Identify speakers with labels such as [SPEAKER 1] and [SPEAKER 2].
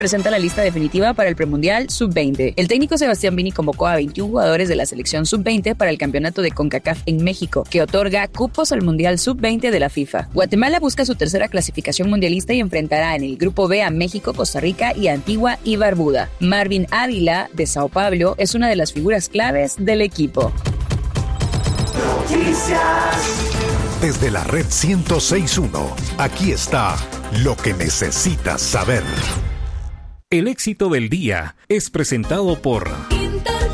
[SPEAKER 1] presenta la lista definitiva para el premundial Sub-20. El técnico Sebastián Vini convocó a 21 jugadores de la selección Sub-20 para el campeonato de CONCACAF en México, que otorga cupos al Mundial Sub-20 de la FIFA. Guatemala busca su tercera clasificación mundialista y enfrentará en el Grupo B a México, Costa Rica y Antigua y Barbuda. Marvin Ávila, de Sao Paulo, es una de las figuras claves del equipo.
[SPEAKER 2] Desde la red 106.1, aquí está lo que necesitas saber.
[SPEAKER 3] El éxito del día es presentado por